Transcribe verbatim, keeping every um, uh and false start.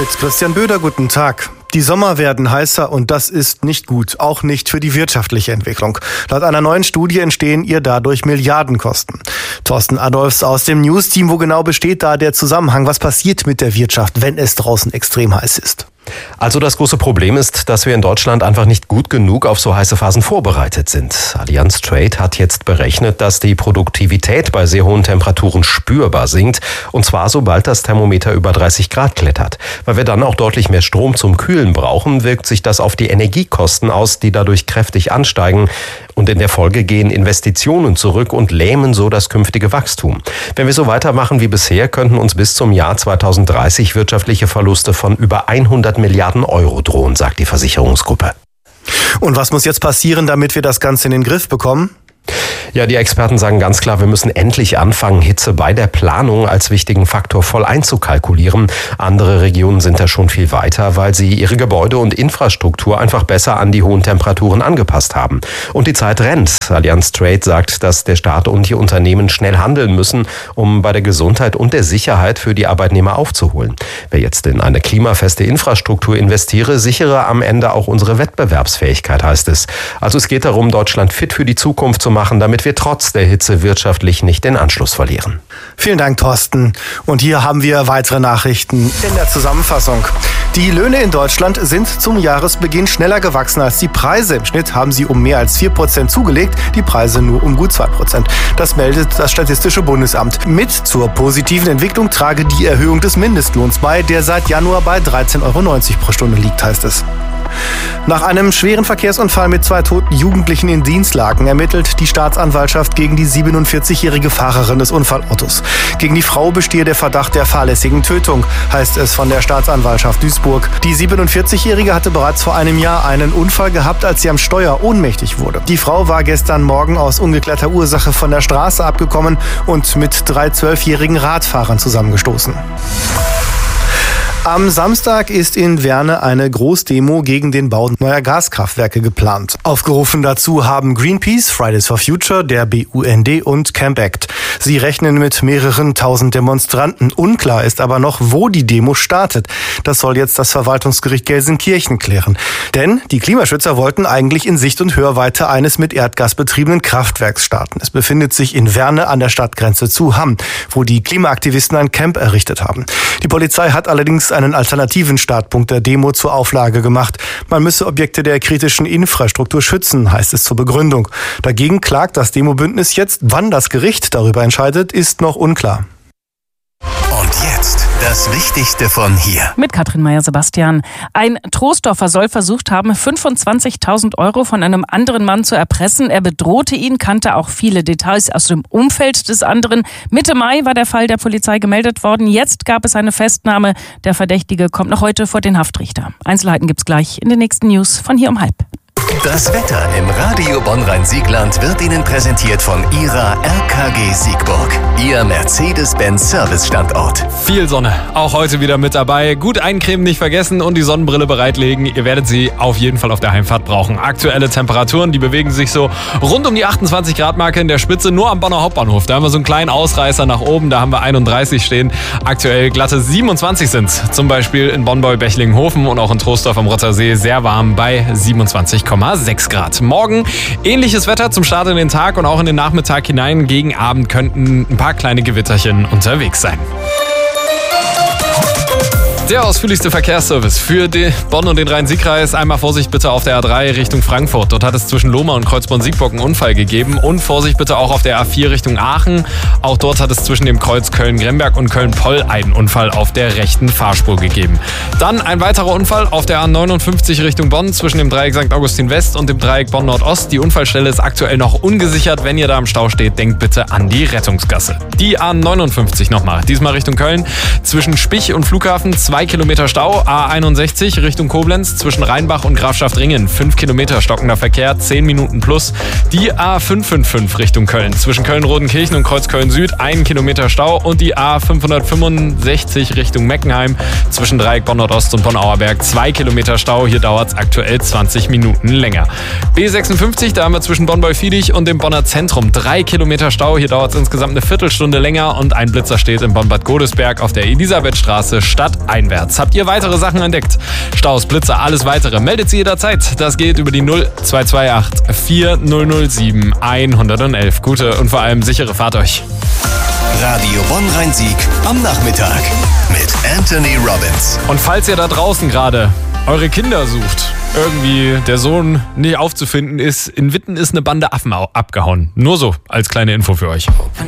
Mit Christian Böder, guten Tag. Die Sommer werden heißer und das ist nicht gut, auch nicht für die wirtschaftliche Entwicklung. Laut einer neuen Studie entstehen ihr dadurch Milliardenkosten. Thorsten Adolfs aus dem News-Team, wo genau besteht da der Zusammenhang? Was passiert mit der Wirtschaft, wenn es draußen extrem heiß ist? Also das große Problem ist, dass wir in Deutschland einfach nicht gut genug auf so heiße Phasen vorbereitet sind. Allianz Trade hat jetzt berechnet, dass die Produktivität bei sehr hohen Temperaturen spürbar sinkt. Und zwar sobald das Thermometer über dreißig Grad klettert. Weil wir dann auch deutlich mehr Strom zum Kühlen brauchen, wirkt sich das auf die Energiekosten aus, die dadurch kräftig ansteigen. Und in der Folge gehen Investitionen zurück und lähmen so das künftige Wachstum. Wenn wir so weitermachen wie bisher, könnten uns bis zum Jahr zweitausenddreißig wirtschaftliche Verluste von über hundert Milliarden Euro drohen, sagt die Versicherungsgruppe. Und was muss jetzt passieren, damit wir das Ganze in den Griff bekommen? Ja, die Experten sagen ganz klar, wir müssen endlich anfangen, Hitze bei der Planung als wichtigen Faktor voll einzukalkulieren. Andere Regionen sind da schon viel weiter, weil sie ihre Gebäude und Infrastruktur einfach besser an die hohen Temperaturen angepasst haben. Und die Zeit rennt. Allianz Trade sagt, dass der Staat und die Unternehmen schnell handeln müssen, um bei der Gesundheit und der Sicherheit für die Arbeitnehmer aufzuholen. Wer jetzt in eine klimafeste Infrastruktur investiere, sichere am Ende auch unsere Wettbewerbsfähigkeit, heißt es. Also es geht darum, Deutschland fit für die Zukunft zu machen, damit wir trotz der Hitze wirtschaftlich nicht den Anschluss verlieren. Vielen Dank, Thorsten. Und hier haben wir weitere Nachrichten in der Zusammenfassung. Die Löhne in Deutschland sind zum Jahresbeginn schneller gewachsen als die Preise. Im Schnitt haben sie um mehr als vier Prozent zugelegt, die Preise nur um gut zwei Prozent. Das meldet das Statistische Bundesamt. Mit zur positiven Entwicklung trage die Erhöhung des Mindestlohns bei, der seit Januar bei dreizehn Euro neunzig pro Stunde liegt, heißt es. Nach einem schweren Verkehrsunfall mit zwei toten Jugendlichen in Dinslaken ermittelt die Staatsanwaltschaft gegen die siebenundvierzigjährige Fahrerin des Unfallautos. Gegen die Frau bestehe der Verdacht der fahrlässigen Tötung, heißt es von der Staatsanwaltschaft Duisburg. Die siebenundvierzigjährige hatte bereits vor einem Jahr einen Unfall gehabt, als sie am Steuer ohnmächtig wurde. Die Frau war gestern Morgen aus ungeklärter Ursache von der Straße abgekommen und mit drei zwölfjährigen Radfahrern zusammengestoßen. Am Samstag ist in Werne eine Großdemo gegen den Bau neuer Gaskraftwerke geplant. Aufgerufen dazu haben Greenpeace, Fridays for Future, der B U N D und Camp Act. Sie rechnen mit mehreren tausend Demonstranten. Unklar ist aber noch, wo die Demo startet. Das soll jetzt das Verwaltungsgericht Gelsenkirchen klären. Denn die Klimaschützer wollten eigentlich in Sicht- und Hörweite eines mit Erdgas betriebenen Kraftwerks starten. Es befindet sich in Werne an der Stadtgrenze zu Hamm, wo die Klimaaktivisten ein Camp errichtet haben. Die Polizei hat allerdings einen alternativen Startpunkt der Demo zur Auflage gemacht. Man müsse Objekte der kritischen Infrastruktur schützen, heißt es zur Begründung. Dagegen klagt das Demobündnis jetzt. Wann das Gericht darüber entscheidet, ist noch unklar. Und jetzt das Wichtigste von hier. Mit Katrin Meyer-Sebastian. Ein Troisdorfer soll versucht haben, fünfundzwanzigtausend Euro von einem anderen Mann zu erpressen. Er bedrohte ihn, kannte auch viele Details aus dem Umfeld des anderen. Mitte Mai war der Fall der Polizei gemeldet worden. Jetzt gab es eine Festnahme. Der Verdächtige kommt noch heute vor den Haftrichter. Einzelheiten gibt's gleich in den nächsten News von hier um halb. Das Wetter im Radio Bonn-Rhein-Siegland wird Ihnen präsentiert von Ihrer R K G Siegburg, Ihr Mercedes-Benz-Service-Standort. Viel Sonne, auch heute wieder mit dabei. Gut eincremen nicht vergessen und die Sonnenbrille bereitlegen. Ihr werdet sie auf jeden Fall auf der Heimfahrt brauchen. Aktuelle Temperaturen, die bewegen sich so rund um die achtundzwanzig Grad Marke in der Spitze, nur am Bonner Hauptbahnhof. Da haben wir so einen kleinen Ausreißer nach oben, da haben wir einunddreißig stehen. Aktuell glatte siebenundzwanzig sind es. Zum Beispiel in Bonn-Bechlinghofen und auch in Troisdorf am Rottersee sehr warm bei siebenundzwanzig Komma sechs Grad. Morgen ähnliches Wetter zum Start in den Tag und auch in den Nachmittag hinein. Gegen Abend könnten ein paar kleine Gewitterchen unterwegs sein. Der ausführlichste Verkehrsservice für die Bonn und den Rhein-Sieg-Kreis. Einmal Vorsicht bitte auf der A drei Richtung Frankfurt. Dort hat es zwischen Lohmar und Kreuzborn-Siegburg einen Unfall gegeben. Und Vorsicht bitte auch auf der A vier Richtung Aachen. Auch dort hat es zwischen dem Kreuz Köln-Gremberg und Köln-Poll einen Unfall auf der rechten Fahrspur gegeben. Dann ein weiterer Unfall auf der A neunundfünfzig Richtung Bonn zwischen dem Dreieck Sankt Augustin West und dem Dreieck Bonn Nordost. Die Unfallstelle ist aktuell noch ungesichert. Wenn ihr da im Stau steht, denkt bitte an die Rettungsgasse. Die A neunundfünfzig nochmal. Diesmal Richtung Köln. Zwischen Spich und Flughafen zwei Kilometer Stau. A einundsechzig Richtung Koblenz zwischen Rheinbach und Grafschaft-Ringen. fünf Kilometer stockender Verkehr, zehn Minuten plus. Die A fünfhundertfünfundfünfzig Richtung Köln. Zwischen Köln-Rodenkirchen und Kreuzköln Süd ein Kilometer Stau. Und die A fünfhundertfünfundsechzig Richtung Meckenheim. Zwischen Dreieck Bonn Nordost und Bonn-Auerberg zwei Kilometer Stau. Hier dauert es aktuell zwanzig Minuten länger. B sechsundfünfzig, da haben wir zwischen Bonn-Beufiedich und dem Bonner Zentrum drei Kilometer Stau. Hier dauert es insgesamt eine Viertelstunde länger. Und ein Blitzer steht in Bonn-Bad Godesberg auf der Elisabethstraße Stadteinfahrt. seitenwärts. Habt ihr weitere Sachen entdeckt? Staus, Blitzer, alles weitere. Meldet sie jederzeit. Das geht über die null zwei zwei acht vier null null sieben eins eins eins. Gute und vor allem sichere Fahrt euch. Radio Bonn-Rhein-Sieg am Nachmittag mit Anthony Robbins. Und falls ihr da draußen gerade eure Kinder sucht, irgendwie der Sohn nicht aufzufinden ist, in Witten ist eine Bande Affen abgehauen. Nur so als kleine Info für euch.